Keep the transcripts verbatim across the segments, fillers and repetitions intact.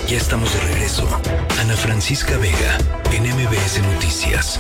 Ya estamos de regreso. Ana Francisca Vega, en M B S Noticias.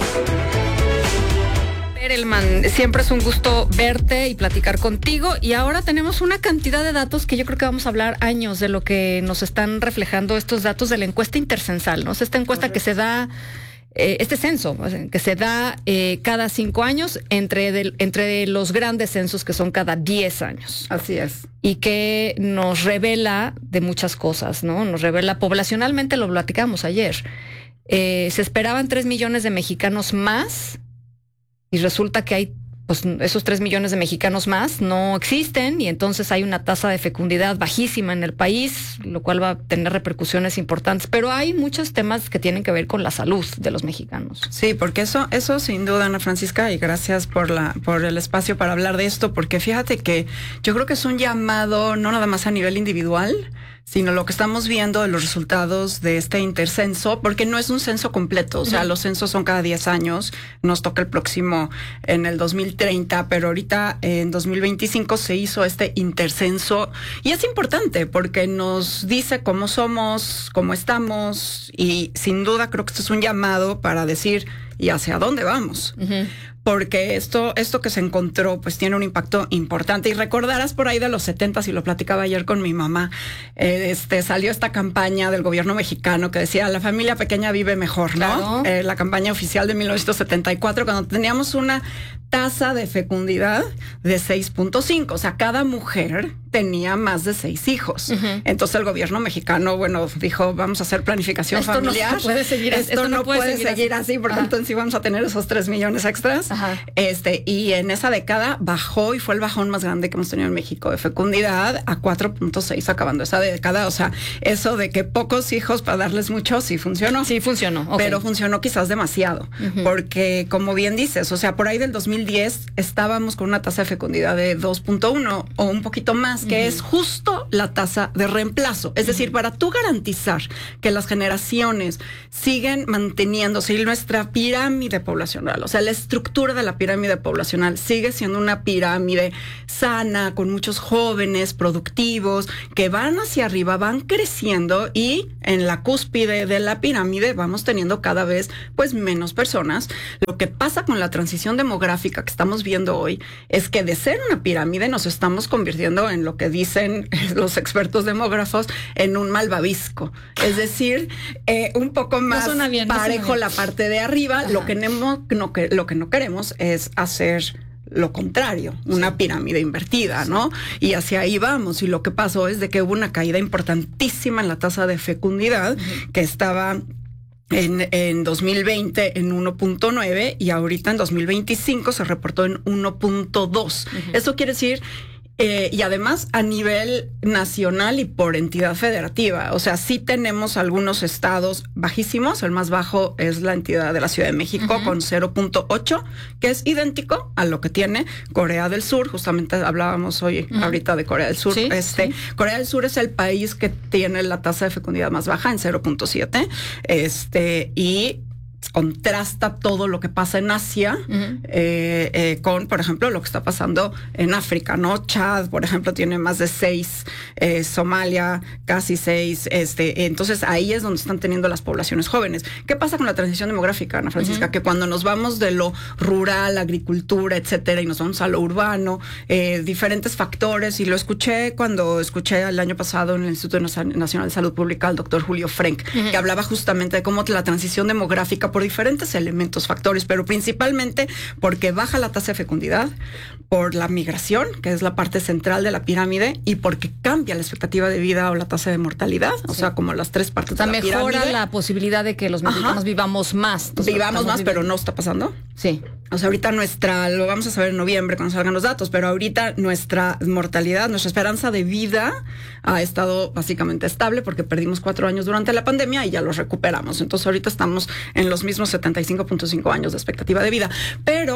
Perelman, siempre es un gusto verte y platicar contigo, y ahora tenemos una cantidad de datos que yo creo que vamos a hablar años de lo que nos están reflejando estos datos de la encuesta intercensal, ¿no? Esta encuesta que se da, eh, este censo, que se da eh, cada cinco años entre, del, entre los grandes censos que son cada diez años. Así es. Y que nos revela de muchas cosas, ¿no? Nos revela poblacionalmente, lo platicamos ayer. Eh, se esperaban tres millones de mexicanos más, y resulta que hay, pues esos tres millones de mexicanos más no existen, y entonces hay una tasa de fecundidad bajísima en el país, lo cual va a tener repercusiones importantes. Pero hay muchos temas que tienen que ver con la salud de los mexicanos. Sí, porque eso, eso sin duda, Ana Francisca, y gracias por la, por el espacio para hablar de esto, porque fíjate que yo creo que es un llamado no nada más a nivel individual, sino lo que estamos viendo de los resultados de este intercenso, porque no es un censo completo, o sea, uh-huh. los censos son cada diez años, nos toca el próximo en el dos mil treinta, pero ahorita en dos mil veinticinco se hizo este intercenso, y es importante porque nos dice cómo somos, cómo estamos, y sin duda creo que esto es un llamado para decir, ¿y hacia dónde vamos? Uh-huh. Porque esto, esto que se encontró, pues tiene un impacto importante. Y recordarás por ahí de los setentas, y lo platicaba ayer con mi mamá, eh, este salió esta campaña del gobierno mexicano que decía, la familia pequeña vive mejor, ¿no? Claro. Eh, la campaña oficial de mil novecientos setenta y cuatro, cuando teníamos una tasa de fecundidad de seis punto cinco. O sea, cada mujer tenía más de seis hijos. Uh-huh. Entonces el gobierno mexicano, bueno, dijo, vamos a hacer planificación esto familiar. No se puede seguir, esto, esto no, no puede, puede seguir, seguir así, así porque entonces sí vamos a tener esos tres millones extras. Ajá. Este, y en esa década bajó, y fue el bajón más grande que hemos tenido en México de fecundidad, a cuatro punto seis acabando esa década. O sea, eso de que pocos hijos para darles mucho, sí funcionó. Sí funcionó. Okay. Pero funcionó quizás demasiado. Uh-huh. Porque, como bien dices, o sea, por ahí del dos mil diez estábamos con una tasa de fecundidad de dos punto uno o un poquito más, que uh-huh. es justo la tasa de reemplazo. Es uh-huh. decir, para tú garantizar que las generaciones siguen manteniéndose, y nuestra pirámide poblacional, o sea, la estructura de la pirámide poblacional sigue siendo una pirámide sana, con muchos jóvenes productivos que van hacia arriba, van creciendo, y en la cúspide de la pirámide vamos teniendo cada vez pues menos personas. Lo que pasa con la transición demográfica que estamos viendo hoy es que de ser una pirámide nos estamos convirtiendo en lo que dicen los expertos demógrafos, en un malvavisco. Es decir, eh, un poco más no bien, parejo no la parte de arriba. Ajá. Lo que no, no, que, lo que no queremos es hacer lo contrario, una sí. pirámide invertida, ¿no? Y hacia ahí vamos. Y lo que pasó es de que hubo una caída importantísima en la tasa de fecundidad, uh-huh. que estaba en, en dos mil veinte en uno punto nueve, y ahorita en dos mil veinticinco se reportó en uno punto dos. Uh-huh. Eso quiere decir... Eh, y además a nivel nacional y por entidad federativa. O sea, sí tenemos algunos estados bajísimos. El más bajo es la entidad de la Ciudad de México, uh-huh. con cero punto ocho, que es idéntico a lo que tiene Corea del Sur. Justamente hablábamos hoy, uh-huh. ahorita de Corea del Sur. Sí, este, sí. Corea del Sur es el país que tiene la tasa de fecundidad más baja, en cero punto siete. Este, y contrasta todo lo que pasa en Asia uh-huh. eh, eh, con, por ejemplo, lo que está pasando en África, ¿no? Chad, por ejemplo, tiene más de seis, eh, Somalia casi seis, este, entonces ahí es donde están teniendo las poblaciones jóvenes. ¿Qué pasa con la transición demográfica, Ana Francisca? Uh-huh. Que cuando nos vamos de lo rural, agricultura, etcétera, y nos vamos a lo urbano, eh, diferentes factores, y lo escuché cuando escuché el año pasado en el Instituto Nacional de Salud Pública al doctor Julio Frenk, uh-huh. que hablaba justamente de cómo la transición demográfica, por diferentes elementos, factores, pero principalmente porque baja la tasa de fecundidad, por la migración, que es la parte central de la pirámide, y porque cambia la expectativa de vida o la tasa de mortalidad, o sí. sea, como las tres partes o sea, de la pirámide. Mejora la posibilidad de que los mexicanos Ajá. vivamos más. Entonces, vivamos más, viviendo. Pero no está pasando. Sí. O sea, ahorita nuestra, lo vamos a saber en noviembre cuando salgan los datos, pero ahorita nuestra mortalidad, nuestra esperanza de vida ha estado básicamente estable, porque perdimos cuatro años durante la pandemia y ya los recuperamos. Entonces ahorita estamos en los mismos setenta y cinco punto cinco años de expectativa de vida. Pero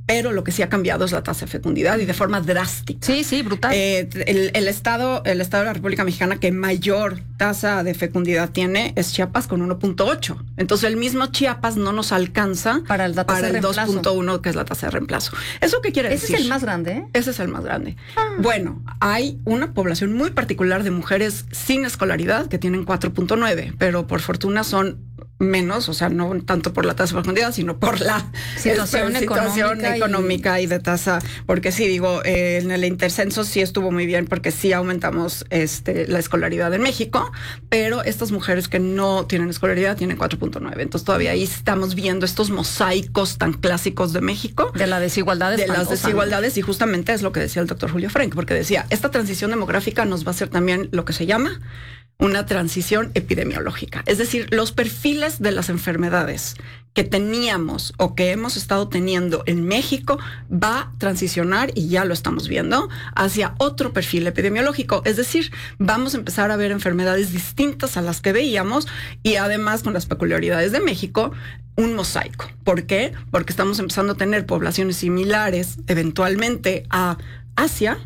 pero lo que sí ha cambiado es la tasa de fecundidad y de forma drástica. Sí, sí, brutal. Eh, el, el estado, el estado de la República Mexicana que mayor tasa de fecundidad tiene es Chiapas con uno punto ocho. Entonces el mismo Chiapas no nos alcanza para el, para el dos punto uno, que es la tasa de reemplazo. ¿Eso qué quiere ¿Ese decir? ¿Ese es el más grande? ¿eh? Ese es el más grande. Ah. Bueno, hay una población muy particular de mujeres sin escolaridad que tienen cuatro punto nueve, pero por fortuna son menos, o sea, no tanto por la tasa de fecundidad, sino por la situación, este, situación económica, económica y... y de tasa, porque sí, digo, eh, en el intercenso sí estuvo muy bien porque sí aumentamos este, la escolaridad en México, pero estas mujeres que no tienen escolaridad tienen cuatro punto nueve, entonces todavía ahí estamos viendo estos mosaicos tan clásicos de México. De la desigualdad De las desigualdades, y justamente es lo que decía el doctor Julio Frenk, porque decía, esta transición demográfica nos va a hacer también lo que se llama una transición epidemiológica. Es decir, los perfiles de las enfermedades que teníamos o que hemos estado teniendo en México va a transicionar, y ya lo estamos viendo, hacia otro perfil epidemiológico. Es decir, vamos a empezar a ver enfermedades distintas a las que veíamos, y además con las peculiaridades de México, un mosaico. ¿Por qué? Porque estamos empezando a tener poblaciones similares eventualmente a Asia,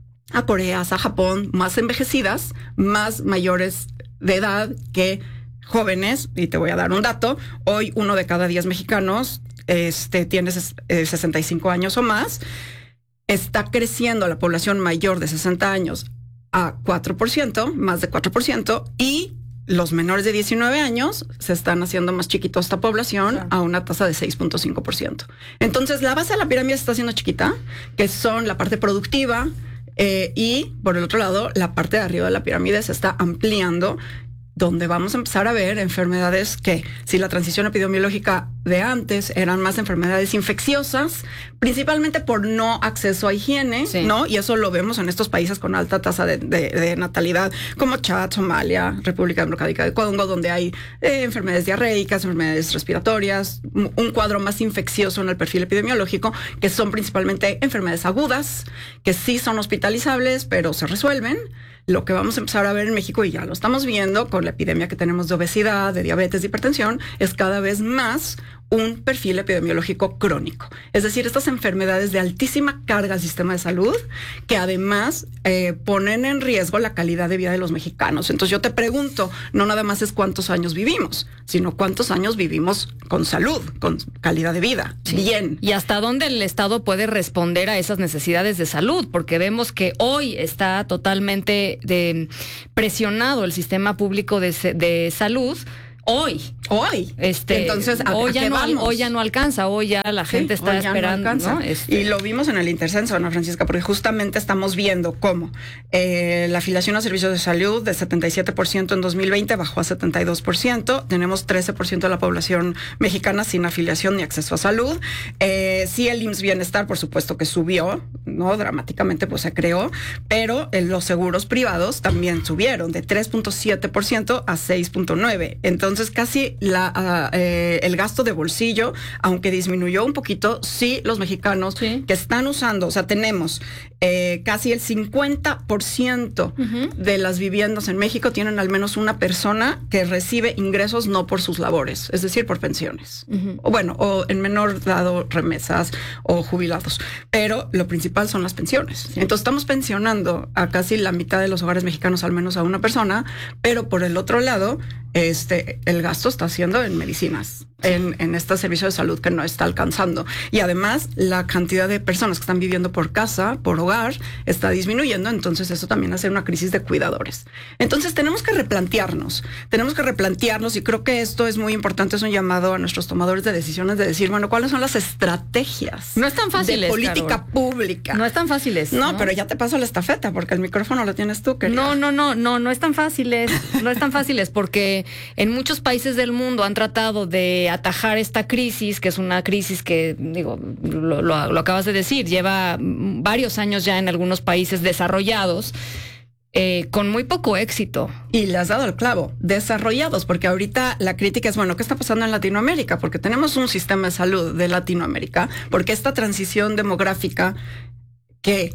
a Corea, a Japón, más envejecidas, más mayores de edad que jóvenes. Y te voy a dar un dato: hoy uno de cada diez mexicanos este, tiene eh, sesenta y cinco años o más. Está creciendo la población mayor de sesenta años a cuatro por ciento, más de cuatro por ciento, y los menores de diecinueve años se están haciendo más chiquitos esta población, claro, a una tasa de seis punto cinco por ciento. Entonces, la base de la pirámide se está haciendo chiquita, que son la parte productiva, Eh, y por el otro lado, la parte de arriba de la pirámide se está ampliando, donde vamos a empezar a ver enfermedades que, si la transición epidemiológica de antes eran más enfermedades infecciosas, principalmente por no acceso a higiene, sí, ¿no? Y eso lo vemos en estos países con alta tasa de, de, de natalidad, como Chad, Somalia, República Democrática de Congo, donde hay eh, enfermedades diarreicas, enfermedades respiratorias, un cuadro más infeccioso en el perfil epidemiológico, que son principalmente enfermedades agudas, que sí son hospitalizables, pero se resuelven. Lo que vamos a empezar a ver en México, y ya lo estamos viendo con la epidemia que tenemos de obesidad, de diabetes, de hipertensión, es cada vez más un perfil epidemiológico crónico. Es decir, estas enfermedades de altísima carga al sistema de salud, que además eh, ponen en riesgo la calidad de vida de los mexicanos. Entonces yo te pregunto, no nada más es cuántos años vivimos, sino cuántos años vivimos con salud, con calidad de vida, sí, bien. Y hasta dónde el Estado puede responder a esas necesidades de salud, porque vemos que hoy está totalmente de, presionado el sistema público de, de salud. Hoy. Hoy. Este, Entonces, ¿a, hoy, ¿a ya qué no, vamos? hoy ya no alcanza, hoy ya la sí, gente está esperando. No ¿no? Este. Y lo vimos en el intercenso, Ana Francisca, porque justamente estamos viendo cómo eh, la afiliación a servicios de salud de setenta y siete por ciento en dos mil veinte bajó a setenta y dos por ciento. Tenemos trece por ciento de la población mexicana sin afiliación ni acceso a salud. Eh, sí, el I M S S Bienestar, por supuesto que subió, ¿no? Dramáticamente, pues se creó, pero en los seguros privados también subieron de tres punto siete por ciento a seis punto nueve por ciento. Entonces, casi la, uh, eh, el gasto de bolsillo, aunque disminuyó un poquito, sí, los mexicanos sí, que están usando, o sea, tenemos eh, casi el cincuenta por ciento uh-huh, de las viviendas en México tienen al menos una persona que recibe ingresos no por sus labores, es decir, por pensiones. Uh-huh. O bueno, o en menor dado remesas o jubilados. Pero lo principal son las pensiones. Sí. Entonces estamos pensionando a casi la mitad de los hogares mexicanos, al menos a una persona, pero por el otro lado, este, el gasto está haciendo en medicinas, en, en este servicio de salud que no está alcanzando. Y además, la cantidad de personas que están viviendo por casa, por hogar, está disminuyendo. Entonces, eso también hace una crisis de cuidadores. Entonces, tenemos que replantearnos, tenemos que replantearnos, y creo que esto es muy importante, es un llamado a nuestros tomadores de decisiones de decir, bueno, ¿cuáles son las estrategias? No es tan fácil de política Carol. pública. No es tan fáciles. No, ¿no? pero ya te paso la estafeta, porque el micrófono lo tienes tú, querida. No, no, no, no, no es tan fáciles, no es tan fáciles, porque en muchos países del mundo han tratado de atajar esta crisis, que es una crisis que, digo, lo, lo, lo acabas de decir, lleva varios años ya en algunos países desarrollados, eh, con muy poco éxito. Y le has dado el clavo, desarrollados, porque ahorita la crítica es, bueno, ¿qué está pasando en Latinoamérica? Porque tenemos un sistema de salud de Latinoamérica, porque esta transición demográfica que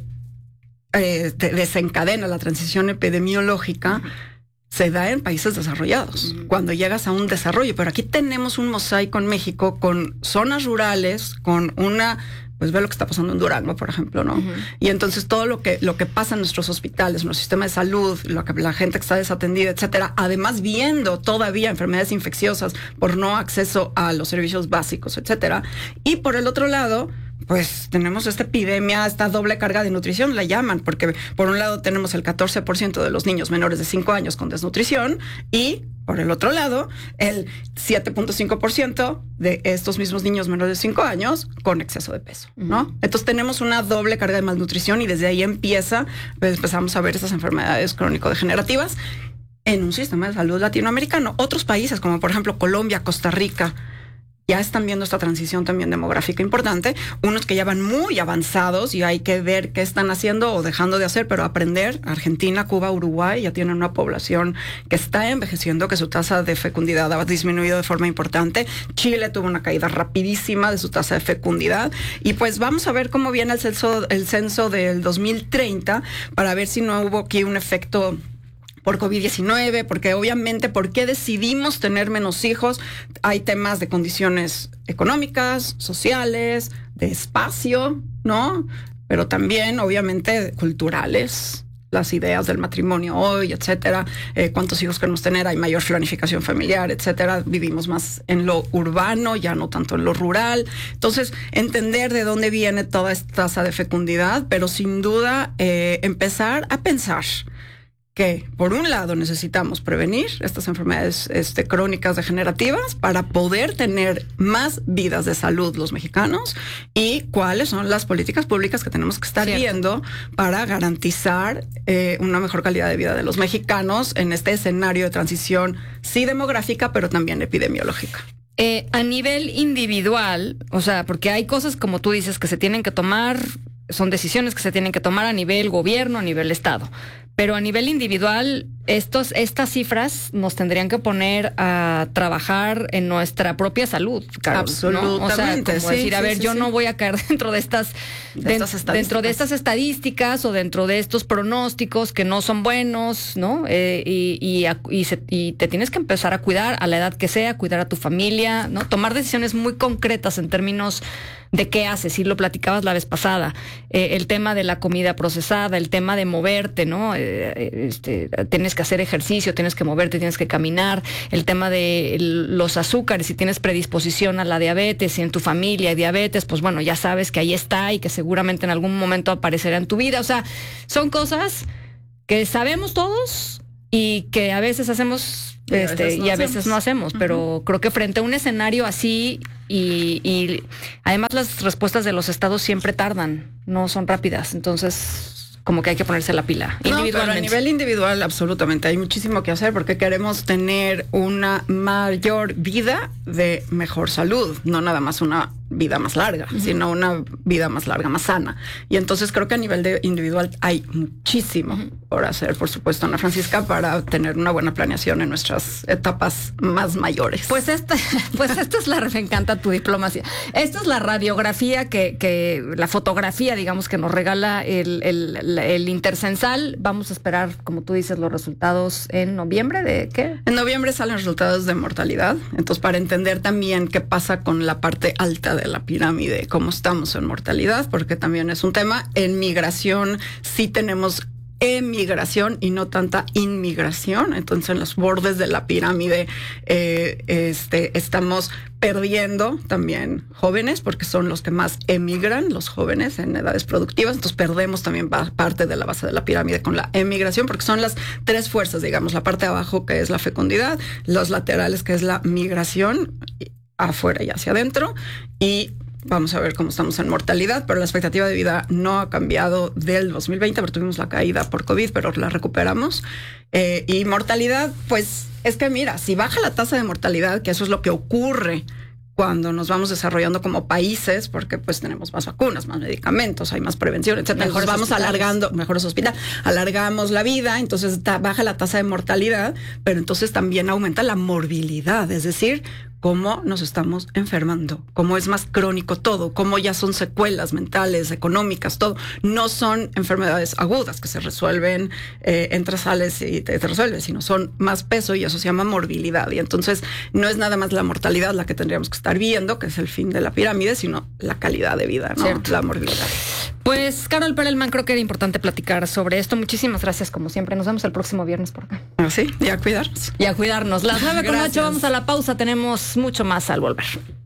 eh, desencadena la transición epidemiológica, uh-huh, se da en países desarrollados, uh-huh, cuando llegas a un desarrollo. Pero aquí tenemos un mosaico en México con zonas rurales, con una pues ve lo que está pasando en Durango, por ejemplo, ¿no? Uh-huh. Y entonces todo lo que, lo que pasa en nuestros hospitales, en nuestro sistema de salud, lo que la gente que está desatendida, etcétera, además viendo todavía enfermedades infecciosas por no acceso a los servicios básicos, etcétera. Y por el otro lado, pues tenemos esta epidemia, esta doble carga de nutrición, la llaman, porque por un lado tenemos el catorce por ciento de los niños menores de cinco años con desnutrición y por el otro lado, el siete punto cinco por ciento de estos mismos niños menores de cinco años con exceso de peso, ¿no? Uh-huh. Entonces tenemos una doble carga de malnutrición y desde ahí empieza, pues empezamos a ver estas enfermedades crónico-degenerativas en un sistema de salud latinoamericano. Otros países, como por ejemplo Colombia, Costa Rica, ya están viendo esta transición también demográfica importante, unos que ya van muy avanzados y hay que ver qué están haciendo o dejando de hacer, pero aprender. Argentina, Cuba, Uruguay ya tienen una población que está envejeciendo, que su tasa de fecundidad ha disminuido de forma importante. Chile tuvo una caída rapidísima de su tasa de fecundidad y pues vamos a ver cómo viene el censo, el censo del dos mil treinta para ver si no hubo aquí un efecto por COVID diecinueve, porque obviamente, ¿por qué decidimos tener menos hijos? Hay temas de condiciones económicas, sociales, de espacio, ¿no? Pero también, obviamente, culturales, las ideas del matrimonio hoy, etcétera, eh, cuántos hijos queremos tener, hay mayor planificación familiar, etcétera, vivimos más en lo urbano, ya no tanto en lo rural. Entonces, entender de dónde viene toda esta tasa de fecundidad, pero sin duda eh, empezar a pensar que, por un lado, necesitamos prevenir estas enfermedades este, crónicas degenerativas para poder tener más vidas de salud los mexicanos y cuáles son las políticas públicas que tenemos que estar Cierto. viendo para garantizar eh, una mejor calidad de vida de los mexicanos en este escenario de transición, sí demográfica, pero también epidemiológica. Eh, a nivel individual, o sea, porque hay cosas, como tú dices, que se tienen que tomar, son decisiones que se tienen que tomar a nivel gobierno, a nivel Estado. Pero a nivel individual, estos, estas cifras nos tendrían que poner a trabajar en nuestra propia salud, Carol, Absolutamente. ¿no? O sea, como sí, decir, a sí, ver, sí, yo sí. no voy a caer dentro de estas, de estas de, dentro de estas estadísticas o dentro de estos pronósticos que no son buenos, ¿no? Eh, y, y, y, se, y te tienes que empezar a cuidar a la edad que sea, cuidar a tu familia, ¿no? Tomar decisiones muy concretas en términos de qué haces, y lo platicabas la vez pasada, eh, el tema de la comida procesada, el tema de moverte, ¿no? Eh, este, tienes que hacer ejercicio, tienes que moverte, tienes que caminar, el tema de el, los azúcares, si tienes predisposición a la diabetes, si en tu familia hay diabetes, pues bueno, ya sabes que ahí está y que seguramente en algún momento aparecerá en tu vida. O sea, son cosas que sabemos todos y que a veces hacemos y a este veces no y a hacemos. veces no hacemos, uh-huh. Pero creo que frente a un escenario así y, y además las respuestas de los estados siempre tardan, no son rápidas, entonces como que hay que ponerse la pila no, individualmente. Pero a nivel individual, absolutamente, hay muchísimo que hacer porque queremos tener una mayor vida de mejor salud, no nada más una vida más larga, uh-huh. sino una vida más larga, más sana. Y entonces creo que a nivel de individual hay muchísimo uh-huh. por hacer, por supuesto, Ana Francisca, para tener una buena planeación en nuestras etapas más mayores. Pues esta, pues esta es la, me encanta tu diplomacia. Esta es la radiografía que, que la fotografía, digamos, que nos regala el, el, el Intercensal. Vamos a esperar, como tú dices, los resultados en noviembre de ¿qué? En noviembre salen resultados de mortalidad. Entonces, para entender también qué pasa con la parte alta de la pirámide, cómo estamos en mortalidad, porque también es un tema. En migración sí tenemos emigración y no tanta inmigración. Entonces, en los bordes de la pirámide eh, este, estamos perdiendo también jóvenes, porque son los que más emigran, los jóvenes en edades productivas. Entonces, perdemos también parte de la base de la pirámide con la emigración, porque son las tres fuerzas, digamos, la parte de abajo que es la fecundidad, los laterales que es la migración afuera y hacia adentro, y vamos a ver cómo estamos en mortalidad, pero la expectativa de vida no ha cambiado del dos mil veinte, pero tuvimos la caída por COVID, pero la recuperamos. Eh, y mortalidad, pues es que mira, si baja la tasa de mortalidad, que eso es lo que ocurre cuando nos vamos desarrollando como países, porque pues tenemos más vacunas, más medicamentos, hay más prevención, etcétera. Mejores vamos hospitales. alargando, mejores hospitales, alargamos la vida, entonces ta, baja la tasa de mortalidad, pero entonces también aumenta la morbilidad, es decir, cómo nos estamos enfermando, cómo es más crónico todo, cómo ya son secuelas mentales, económicas, todo. No son enfermedades agudas que se resuelven, eh, entras, sales y te, te resuelves, sino son más peso y eso se llama morbilidad. Y entonces no es nada más la mortalidad la que tendríamos que estar viendo, que es el fin de la pirámide, sino la calidad de vida, ¿no? Cierto. La morbilidad. Pues, Carol Perelman, creo que era importante platicar sobre esto. Muchísimas gracias, como siempre. Nos vemos el próximo viernes por acá. Así, y a cuidarnos. Y a cuidarnos. Las nueve con ocho, vamos a la pausa. Tenemos mucho más al volver.